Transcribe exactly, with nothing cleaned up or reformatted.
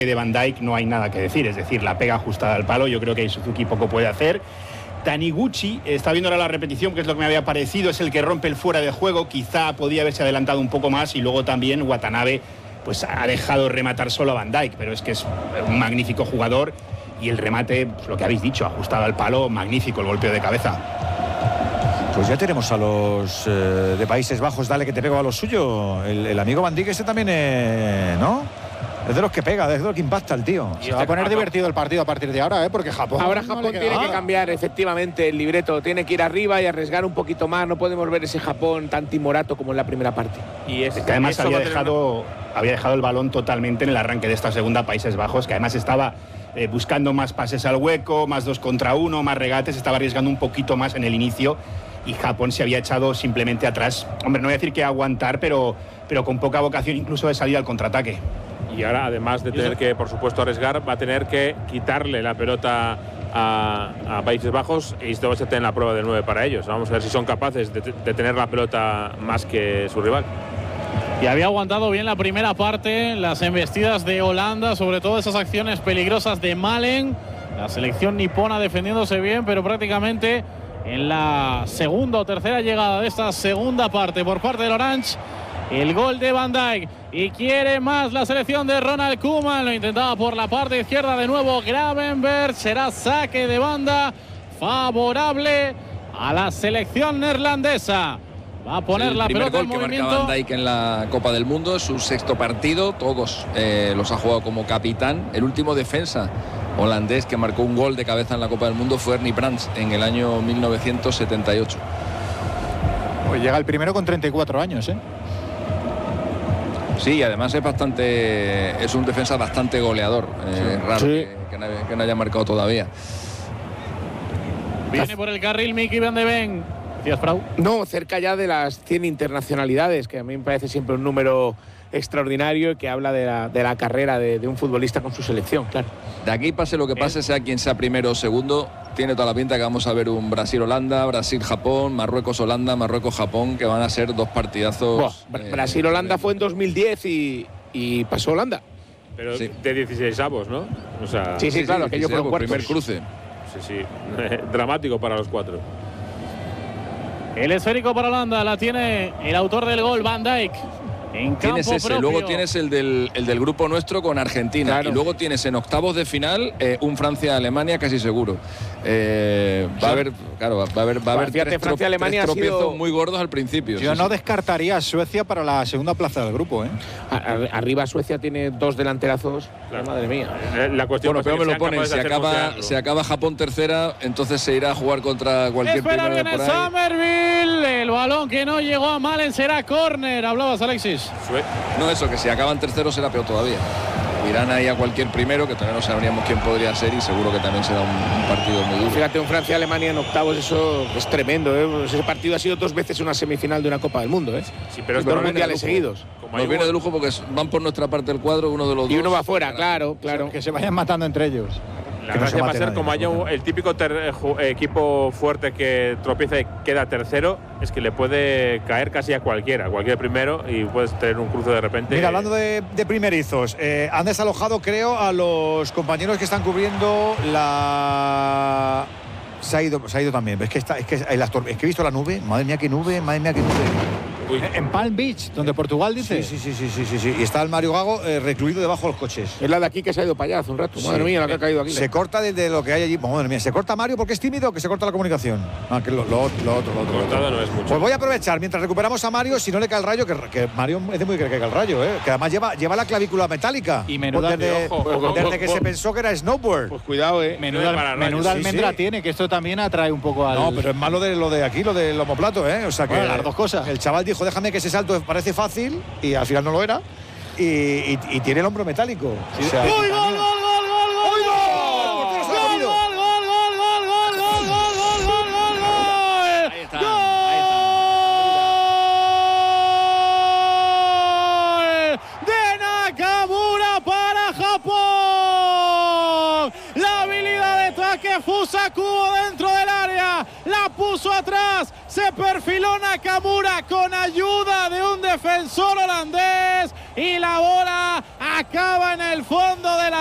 de Van Dijk no hay nada que decir, es decir, la pega ajustada al palo, yo creo que Suzuki poco puede hacer. Taniguchi, está viendo ahora la repetición, que es lo que me había parecido, es el que rompe el fuera de juego, quizá podía haberse adelantado un poco más, y luego también Watanabe pues ha dejado rematar solo a Van Dijk, pero es que es un magnífico jugador, y el remate, pues lo que habéis dicho, ajustado al palo, magnífico el golpeo de cabeza. Pues ya tenemos a los eh, de Países Bajos, dale que te pego a lo suyo, el, el amigo Van Dijk ese también, eh, ¿no? Es de los que pega, es de los que impacta el tío. Se va a poner divertido el partido a partir de ahora, ¿eh? Porque Japón. Ahora Japón no tiene que cambiar efectivamente el libreto. Tiene que ir arriba y arriesgar un poquito más. No podemos ver ese Japón tan timorato como en la primera parte. Y es que además había dejado, una... había dejado el balón totalmente en el arranque de esta segunda Países Bajos, que además estaba eh, buscando más pases al hueco, más dos contra uno, más regates, estaba arriesgando un poquito más en el inicio. Y Japón se había echado simplemente atrás. Hombre, no voy a decir que aguantar, pero, pero con poca vocación incluso de salir al contraataque. Y ahora, además de tener que, por supuesto, arriesgar, va a tener que quitarle la pelota a, a Países Bajos, y esto va a ser en la prueba de nueve para ellos. Vamos a ver si son capaces de, de tener la pelota más que su rival. Y había aguantado bien la primera parte, las embestidas de Holanda, sobre todo esas acciones peligrosas de Malen. La selección nipona defendiéndose bien, pero prácticamente en la segunda o tercera llegada de esta segunda parte por parte del Orange, el gol de Van Dijk. Y quiere más la selección de Ronald Koeman. Lo intentaba por la parte izquierda de nuevo Gravenberch. Será saque de banda favorable a la selección neerlandesa. Va a poner la pelota en movimiento. El primer gol que marca Van Dijk en la Copa del Mundo, es su sexto partido. Todos eh, los ha jugado como capitán. El último defensa holandés que marcó un gol de cabeza en la Copa del Mundo fue Ernie Brands en el año mil novecientos setenta y ocho. Pues llega el primero con treinta y cuatro años, ¿eh? Sí, además es bastante, es un defensa bastante goleador. Eh, sí. Raro sí. Que, que, no, que no haya marcado todavía. Viene por el carril Mickey Van de Ven. ¿Decías, Frau? No, cerca ya de las cien internacionalidades, que a mí me parece siempre un número extraordinario, que habla de la, de la carrera de, de un futbolista con su selección, claro. De aquí, pase lo que pase, sea quien sea primero o segundo, tiene toda la pinta que vamos a ver un Brasil-Holanda, Brasil-Japón, Marruecos-Holanda, Marruecos-Japón, que van a ser dos partidazos. Buah, eh, Brasil-Holanda fue en dos mil diez y, y pasó Holanda. Pero sí. De dieciséis avos, ¿no? O sea, sí, sí, sí, claro, aquello fue un primer cruce. Sí, sí, dramático para los cuatro. El esférico para Holanda la tiene el autor del gol, Van Dijk. En tienes campo ese, propio. luego tienes el del, el del grupo nuestro con Argentina, claro. Y luego tienes en octavos de final eh, un Francia-Alemania casi seguro. Eh, va a haber, claro, va a haber, va a haber Fíjate, tres, Francia, Alemania tres tropiezos sido... muy gordos al principio. Yo sí, no sí. descartaría a Suecia para la segunda plaza del grupo, ¿eh? A, arriba Suecia tiene dos delanterazos. Claro. Madre mía. La cuestión bueno, pero me lo ponen. Se acaba, se acaba Japón tercera, entonces se irá a jugar contra cualquier Espera, primero viene por ahí. Somerville. El balón que no llegó a Malen será córner. Hablabas, Alexis. No, eso, que si acaban terceros será peor todavía. Irán ahí a cualquier primero, que todavía no sabríamos quién podría ser, y seguro que también será un, un partido muy duro. Fíjate, un Francia-Alemania en octavos, eso es tremendo, ¿eh? Ese partido ha sido dos veces una semifinal de una Copa del Mundo, ¿eh? Sí, pero es dos mundiales seguidos. Nos viene de lujo porque van por nuestra parte del cuadro, uno de los y dos. Y uno va afuera, claro, claro. Que se vayan matando entre ellos. La gracia va a ser, como haya un, el típico ter, equipo fuerte que tropieza y queda tercero, es que le puede caer casi a cualquiera, a cualquier primero, y puedes tener un cruce de repente. Mira, hablando de, de primerizos, eh, han desalojado, creo, a los compañeros que están cubriendo la... Se ha ido, se ha ido también. Es que, está, es, que, el actor, es que he visto la nube. Madre mía, qué nube, madre mía, qué nube. Uy. En Palm Beach, donde Portugal dice. Sí, sí, sí, sí, sí, sí. Y está el Mario Gago eh, recluido debajo de los coches. Es la de aquí que se ha ido para allá hace un rato. Madre sí. mía, la que ha caído aquí. Se corta desde lo que hay allí. Madre mía, ¿se corta Mario porque es tímido o que se corta la comunicación? Ah, que lo, lo, lo otro, lo otro. Cortada no es mucho. Pues voy a aprovechar, mientras recuperamos a Mario, si no le cae el rayo, que, que Mario es de muy que le caiga el rayo, ¿eh? Que además lleva, lleva la clavícula metálica. Y menuda, desde, ojo, ojo, desde ojo, que ojo. se pensó que era snowboard. Pues cuidado, ¿eh? Menuda, no menuda almendra sí, sí. tiene, que esto también atrae un poco al... No, pero es malo de lo de aquí, lo del omoplato, ¿eh? O sea que... Bueno, las dos cosas. El chaval dijo, déjame que ese salto parece fácil, y al final no lo era, y, y, y tiene el hombro metálico. Sí, o sea, ¡Uy, gol, gol, gol, gol, gol, gol! Fusakubo dentro del área, la puso atrás, se perfiló Nakamura con ayuda de un defensor holandés y la bola acaba en el fondo de la